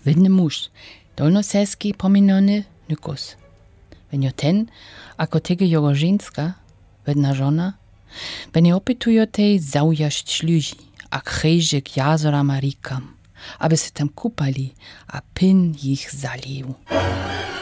Widny muž, dolnoserski pominony Nykus. Wenjo ten, ako tege jego ženska, widna żona, wenje opytujo tej zaujasť šľuži a krejže k jazoram a rikam, aby se tam kupali a pin jich zalił.